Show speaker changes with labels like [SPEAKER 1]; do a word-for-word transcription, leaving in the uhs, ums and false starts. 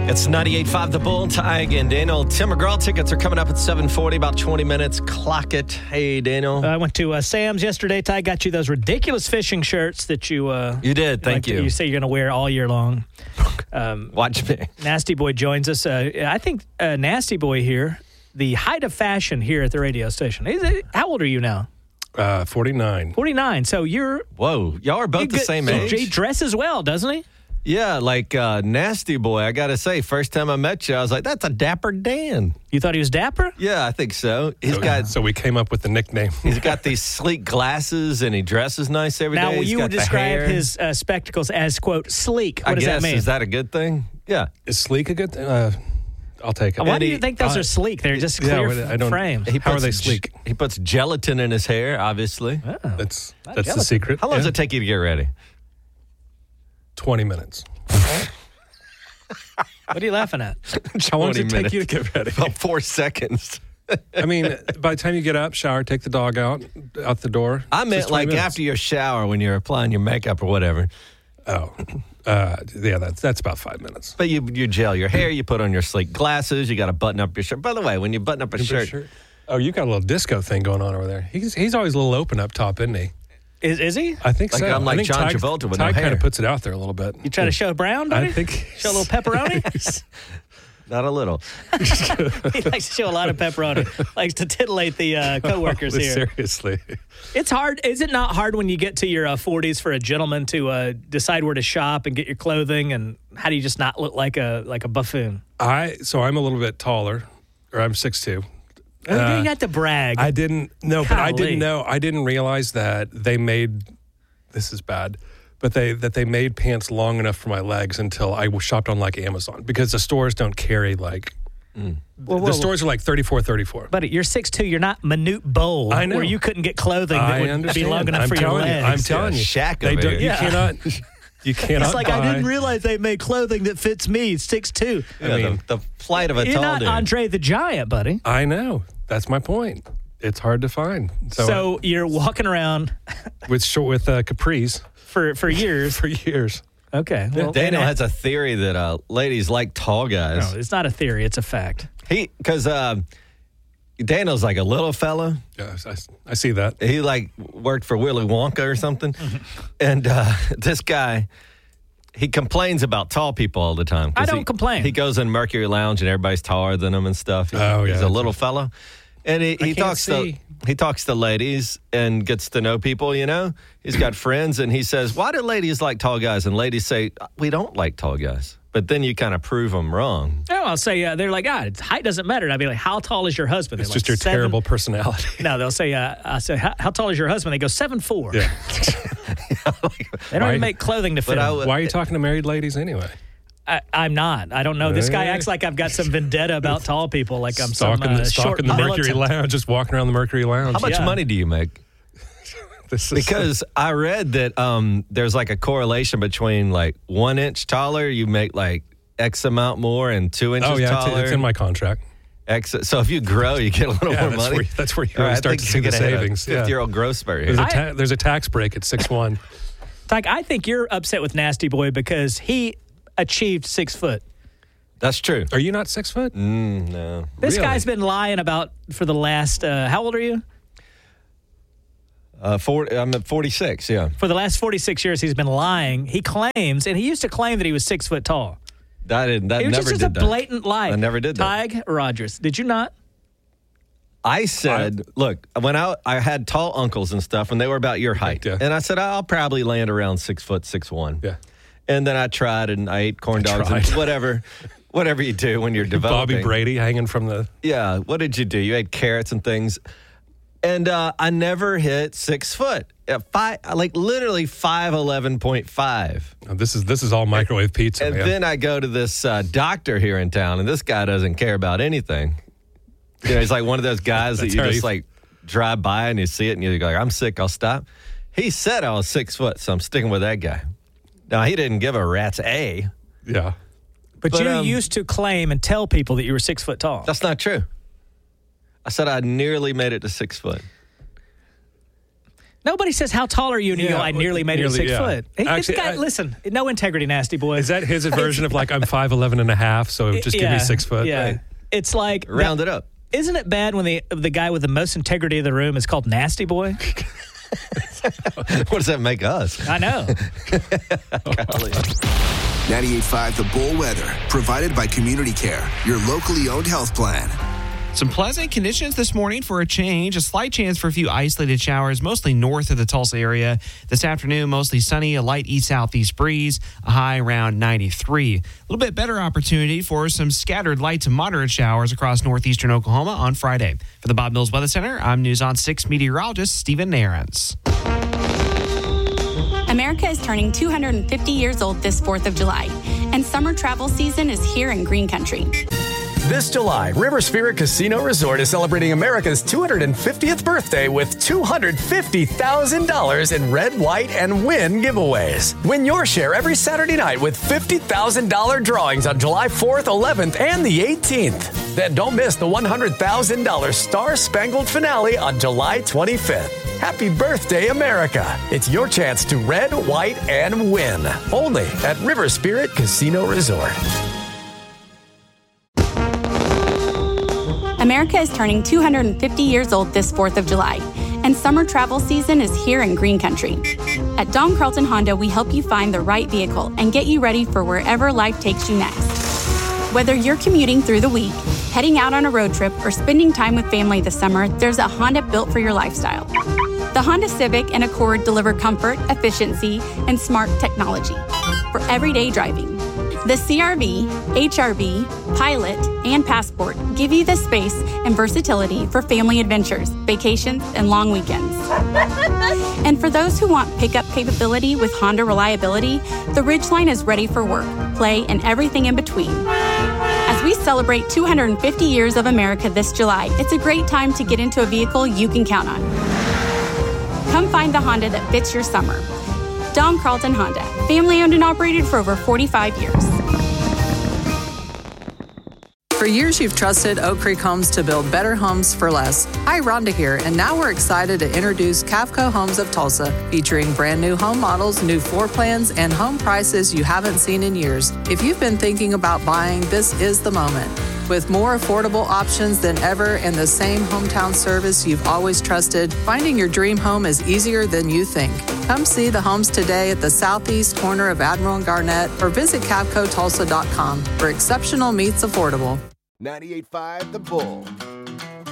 [SPEAKER 1] It's ninety-eight point five The Bull. Ty again, Daniel. Tim McGraw tickets are coming up at seven forty, about twenty minutes. Clock it. Hey, Daniel.
[SPEAKER 2] I went to uh, Sam's yesterday. Ty got you those ridiculous fishing shirts that you... Uh,
[SPEAKER 1] you did, thank
[SPEAKER 2] like,
[SPEAKER 1] you.
[SPEAKER 2] You say you're going to wear all year long. Um,
[SPEAKER 1] Watch me.
[SPEAKER 2] Nasty Boy joins us. Uh, I think uh, Nasty Boy here, the height of fashion here at the radio station. Is it, how old are you now?
[SPEAKER 3] Uh, forty-nine.
[SPEAKER 2] forty-nine. So you're...
[SPEAKER 1] Whoa, y'all are both the
[SPEAKER 2] get,
[SPEAKER 1] same
[SPEAKER 2] so
[SPEAKER 1] age?
[SPEAKER 2] He dresses well, doesn't he?
[SPEAKER 1] Yeah, like uh, Nasty Boy, I got to say, first time I met you, I was like, that's a Dapper Dan.
[SPEAKER 2] You thought he was dapper?
[SPEAKER 1] Yeah, I think so. He's
[SPEAKER 3] So,
[SPEAKER 1] got
[SPEAKER 3] so we came up with the nickname.
[SPEAKER 1] he's got these sleek glasses, and he dresses nice every day.
[SPEAKER 2] Now,
[SPEAKER 1] He's
[SPEAKER 2] you
[SPEAKER 1] got
[SPEAKER 2] would
[SPEAKER 1] the
[SPEAKER 2] describe
[SPEAKER 1] hair.
[SPEAKER 2] his uh, spectacles as, quote, sleek. What
[SPEAKER 1] I
[SPEAKER 2] does
[SPEAKER 1] guess,
[SPEAKER 2] that mean?
[SPEAKER 1] is that a good thing? Yeah.
[SPEAKER 3] Is sleek a good thing? Uh, I'll take it.
[SPEAKER 2] Why
[SPEAKER 1] And
[SPEAKER 2] do
[SPEAKER 1] he-
[SPEAKER 2] you think those
[SPEAKER 3] uh,
[SPEAKER 2] are sleek? They're just
[SPEAKER 3] yeah,
[SPEAKER 2] clear
[SPEAKER 3] well, I don't-
[SPEAKER 2] frames.
[SPEAKER 1] He
[SPEAKER 3] How are
[SPEAKER 1] puts
[SPEAKER 3] they
[SPEAKER 1] ge-
[SPEAKER 3] sleek?
[SPEAKER 1] He puts gelatin in his hair, obviously.
[SPEAKER 2] Oh.
[SPEAKER 3] That's
[SPEAKER 2] Not
[SPEAKER 3] that's the
[SPEAKER 2] jealous.
[SPEAKER 3] secret.
[SPEAKER 1] How long does
[SPEAKER 3] Yeah.
[SPEAKER 1] it take you to get ready?
[SPEAKER 3] twenty minutes.
[SPEAKER 2] What are you laughing at?
[SPEAKER 3] How long does it
[SPEAKER 1] twenty
[SPEAKER 3] take you to get ready?
[SPEAKER 1] About four seconds.
[SPEAKER 3] I mean, by the time you get up, shower, take the dog out, out the door.
[SPEAKER 1] I
[SPEAKER 3] it's
[SPEAKER 1] meant
[SPEAKER 3] just twenty
[SPEAKER 1] like
[SPEAKER 3] minutes.
[SPEAKER 1] after your shower when you're applying your makeup or whatever.
[SPEAKER 3] Oh, uh, yeah, that's that's about five minutes.
[SPEAKER 1] But you you gel your hair, you put on your sleek glasses, you got to button up your shirt. By the way, when you button up a shirt,
[SPEAKER 3] Oh, you got a little disco thing going on over there. He's he's always a little open up top, isn't he?
[SPEAKER 2] Is is he?
[SPEAKER 3] I think
[SPEAKER 1] Like
[SPEAKER 3] so.
[SPEAKER 1] I'm like
[SPEAKER 3] I think
[SPEAKER 1] John
[SPEAKER 3] Ty,
[SPEAKER 1] Travolta with
[SPEAKER 3] Ty
[SPEAKER 1] no
[SPEAKER 3] kind
[SPEAKER 1] hair.
[SPEAKER 3] of puts it out there a little bit.
[SPEAKER 2] You trying to show brown, buddy?
[SPEAKER 3] I think
[SPEAKER 2] Show a little pepperoni?
[SPEAKER 1] not a little.
[SPEAKER 2] He likes to show a lot of pepperoni. Likes to titillate the uh, coworkers here.
[SPEAKER 3] Seriously.
[SPEAKER 2] It's hard. Is it not hard when you get to your uh, forties for a gentleman to uh, decide where to shop and get your clothing? And how do you just not look like a like a buffoon?
[SPEAKER 3] I so I'm a little bit taller, or I'm six two.
[SPEAKER 2] Oh, you
[SPEAKER 3] Uh,
[SPEAKER 2] didn't have to brag.
[SPEAKER 3] I didn't no, but I
[SPEAKER 2] Golly.
[SPEAKER 3] didn't know. I didn't realize that they made this is bad, but they that they made pants long enough for my legs until I shopped on like Amazon because the stores don't carry like
[SPEAKER 2] Well,
[SPEAKER 3] the
[SPEAKER 2] well,
[SPEAKER 3] stores are like thirty-four, thirty-four.
[SPEAKER 2] Buddy, you're six two. You're not Manute Bowl,
[SPEAKER 3] I know.
[SPEAKER 2] where you couldn't get clothing that
[SPEAKER 3] I
[SPEAKER 2] would
[SPEAKER 3] understand.
[SPEAKER 2] be long enough
[SPEAKER 3] I'm
[SPEAKER 2] for your
[SPEAKER 3] telling you,
[SPEAKER 2] legs.
[SPEAKER 3] I'm telling
[SPEAKER 1] Yeah,
[SPEAKER 3] you,
[SPEAKER 1] Shaq
[SPEAKER 3] they
[SPEAKER 1] over
[SPEAKER 3] don't.
[SPEAKER 1] here.
[SPEAKER 3] You
[SPEAKER 2] Yeah.
[SPEAKER 3] cannot. You cannot.
[SPEAKER 2] It's like I
[SPEAKER 3] buy-
[SPEAKER 2] didn't realize they made clothing that fits me, six two.
[SPEAKER 1] Yeah,
[SPEAKER 3] I mean,
[SPEAKER 1] the, the plight of a
[SPEAKER 2] You're
[SPEAKER 1] tall
[SPEAKER 2] not
[SPEAKER 1] dude.
[SPEAKER 2] Andre the Giant, buddy.
[SPEAKER 3] I know. That's my point. It's hard to find. So,
[SPEAKER 2] So you're walking around
[SPEAKER 3] with short with uh, capris
[SPEAKER 2] for for years.
[SPEAKER 3] for years.
[SPEAKER 2] Okay. Well,
[SPEAKER 1] Daniel
[SPEAKER 2] and-
[SPEAKER 1] has a theory that uh, ladies like tall guys.
[SPEAKER 2] No, it's not a theory. It's a fact.
[SPEAKER 1] He because uh, Daniel's like a little fella.
[SPEAKER 3] Yes, I, I see that.
[SPEAKER 1] He like worked for Willy Wonka or something, and uh, this guy. He complains about tall people all the time. 'cause
[SPEAKER 2] I don't
[SPEAKER 1] he,
[SPEAKER 2] complain.
[SPEAKER 1] He goes in Mercury Lounge and everybody's taller than him and stuff. He-
[SPEAKER 3] Oh, yeah,
[SPEAKER 1] he's a
[SPEAKER 3] that's
[SPEAKER 1] little fella, and he, he
[SPEAKER 3] can't
[SPEAKER 1] talks
[SPEAKER 3] see.
[SPEAKER 1] to he talks to ladies and gets to know people. You know, he's got friends, and he says, "Why do ladies like tall guys?" And ladies say, "We don't like tall guys." But then you kind of prove them wrong.
[SPEAKER 2] Oh, I'll say uh, they're like, ah, it's, height doesn't matter. And I'd be like, how tall is your husband?
[SPEAKER 3] It's
[SPEAKER 2] They're
[SPEAKER 3] just
[SPEAKER 2] like,
[SPEAKER 3] your
[SPEAKER 2] "Seven."
[SPEAKER 3] terrible personality.
[SPEAKER 2] No, they'll say, uh, I say, how, how tall is your husband? They go seven four.
[SPEAKER 3] Yeah.
[SPEAKER 2] They don't
[SPEAKER 3] Why-
[SPEAKER 2] even make clothing to fit.
[SPEAKER 1] But I
[SPEAKER 2] them.
[SPEAKER 1] would-
[SPEAKER 3] Why are you talking to married ladies anyway?
[SPEAKER 2] I, I'm not. I don't know. This guy
[SPEAKER 3] Hey.
[SPEAKER 2] acts like I've got some vendetta about tall people, like I'm some
[SPEAKER 3] Stalking,
[SPEAKER 2] uh,
[SPEAKER 3] the,
[SPEAKER 2] short
[SPEAKER 3] stalking the Mercury
[SPEAKER 2] militant.
[SPEAKER 3] Lounge, just walking around the Mercury Lounge.
[SPEAKER 1] How much
[SPEAKER 2] Yeah.
[SPEAKER 1] money do you make?
[SPEAKER 3] This is
[SPEAKER 1] Because I read that um, there's like a correlation between like one inch taller, you make like X amount more, and two inches
[SPEAKER 3] oh yeah, it's,
[SPEAKER 1] taller.
[SPEAKER 3] it's in my contract.
[SPEAKER 1] X. So if you grow, you get a little
[SPEAKER 3] Yeah,
[SPEAKER 1] more
[SPEAKER 3] that's
[SPEAKER 1] money.
[SPEAKER 3] where, that's where you
[SPEAKER 1] All
[SPEAKER 3] really
[SPEAKER 1] right, I
[SPEAKER 3] start
[SPEAKER 1] think
[SPEAKER 3] to see
[SPEAKER 1] you're
[SPEAKER 3] the
[SPEAKER 1] gonna hit a
[SPEAKER 3] savings. Yeah.
[SPEAKER 1] fifty-year-old growth spurt
[SPEAKER 3] There's
[SPEAKER 1] here.
[SPEAKER 3] a ta- there's a tax break at six one.
[SPEAKER 2] Like, I think you're upset with Nasty Boy because he achieved six foot.
[SPEAKER 1] That's true.
[SPEAKER 3] Are you not six foot?
[SPEAKER 1] Mm, no.
[SPEAKER 2] This
[SPEAKER 3] Really?
[SPEAKER 2] guy's been lying about for the last, uh, how old are you?
[SPEAKER 1] Uh, forty, I'm at forty-six, yeah.
[SPEAKER 2] For the last forty-six years, he's been lying. He claims, and he used to claim that he was six foot tall.
[SPEAKER 1] That, didn't, that
[SPEAKER 2] It was
[SPEAKER 1] never
[SPEAKER 2] just, just
[SPEAKER 1] did
[SPEAKER 2] a
[SPEAKER 1] that.
[SPEAKER 2] blatant lie.
[SPEAKER 1] I never did that.
[SPEAKER 2] Tig Rogers, did you not?
[SPEAKER 1] I said, look, when I I had tall uncles and stuff, and they were about your height.
[SPEAKER 3] Yeah.
[SPEAKER 1] And I said, I'll probably land around six foot, six one.
[SPEAKER 3] Yeah.
[SPEAKER 1] And then I tried, and I ate corn
[SPEAKER 3] I
[SPEAKER 1] dogs
[SPEAKER 3] tried.
[SPEAKER 1] and whatever, whatever you do when you're developing.
[SPEAKER 3] Bobby Brady hanging from the.
[SPEAKER 1] Yeah. What did you do? You ate carrots and things. And uh, I never hit six foot. At five, like literally five eleven point five.
[SPEAKER 3] Oh, this is this is all microwave pizza,
[SPEAKER 1] And
[SPEAKER 3] man.
[SPEAKER 1] then I go to this uh, doctor here in town, and this guy doesn't care about anything. You know, he's like one of those guys that
[SPEAKER 3] That's
[SPEAKER 1] you
[SPEAKER 3] how
[SPEAKER 1] just
[SPEAKER 3] you-
[SPEAKER 1] like drive by and you see it, and you're like, I'm sick, I'll stop. He said I was six foot, so I'm sticking with that guy. Now, he didn't give a rat's A.
[SPEAKER 3] yeah.
[SPEAKER 2] But,
[SPEAKER 1] But,
[SPEAKER 2] you
[SPEAKER 1] um,
[SPEAKER 2] used to claim and tell people that you were six foot tall.
[SPEAKER 1] That's not true. I said I nearly made it to six foot.
[SPEAKER 2] Nobody says, how tall are you? And you
[SPEAKER 3] Yeah,
[SPEAKER 2] go, I nearly made
[SPEAKER 3] nearly,
[SPEAKER 2] it six
[SPEAKER 3] yeah.
[SPEAKER 2] foot. Hey, this
[SPEAKER 3] Actually,
[SPEAKER 2] guy,
[SPEAKER 3] I-
[SPEAKER 2] listen, no integrity, nasty boy.
[SPEAKER 3] Is that his version of like, I'm five eleven and a half, so just give me six foot?
[SPEAKER 2] Yeah.
[SPEAKER 1] Right.
[SPEAKER 2] It's like.
[SPEAKER 1] Round
[SPEAKER 2] that-
[SPEAKER 1] it up.
[SPEAKER 2] Isn't it bad when the the guy with the most integrity of the room is called nasty boy?
[SPEAKER 1] What does that make us?
[SPEAKER 2] I know.
[SPEAKER 4] ninety-eight point five The Bull Weather, provided by Community Care, your locally owned health plan.
[SPEAKER 5] Some pleasant conditions this morning for a change. A slight chance for a few isolated showers, mostly north of the Tulsa area. This afternoon, mostly sunny, a light east-southeast breeze, a high around ninety-three. A little bit better opportunity for some scattered light to moderate showers across northeastern Oklahoma on Friday. For the Bob Mills Weather Center, I'm News on six meteorologist Stephen Nairns.
[SPEAKER 6] America is turning two hundred fifty years old this fourth of July, and summer travel season is here in Green Country.
[SPEAKER 7] This July, River Spirit Casino Resort is celebrating America's two hundred fiftieth birthday with two hundred fifty thousand dollars in red, white, and win giveaways. Win your share every Saturday night with fifty thousand dollars drawings on July fourth, eleventh, and the eighteenth. Then don't miss the one hundred thousand dollars Star Spangled finale on July twenty-fifth. Happy birthday, America. It's your chance to red, white, and win. Only at River Spirit Casino Resort.
[SPEAKER 6] America is turning two hundred fifty years old this fourth of July, and summer travel season is here in Green Country. At Don Carlton Honda, we help you find the right vehicle and get you ready for wherever life takes you next. Whether you're commuting through the week, heading out on a road trip, or spending time with family this summer, there's a Honda built for your lifestyle. The Honda Civic and Accord deliver comfort, efficiency, and smart technology for everyday driving. The C R V, H R V, Pilot, and Passport give you the space and versatility for family adventures, vacations, and long weekends. And for those who want pickup capability with Honda reliability, the Ridgeline is ready for work, play, and everything in between. As we celebrate two hundred fifty years of America this July, it's a great time to get into a vehicle you can count on. Come find the Honda that fits your summer. Don Carlton Honda, family owned and operated for over forty-five years.
[SPEAKER 8] For years, you've trusted Oak Creek Homes to build better homes for less. Hi, Rhonda here, and now we're excited to introduce Cavco Homes of Tulsa, featuring brand new home models, new floor plans, and home prices you haven't seen in years. If you've been thinking about buying, this is the moment. With more affordable options than ever and the same hometown service you've always trusted, finding your dream home is easier than you think. Come see the homes today at the southeast corner of Admiral and Garnett or visit Cavco Tulsa dot com, where exceptional meets affordable.
[SPEAKER 4] ninety-eight point five The Bull.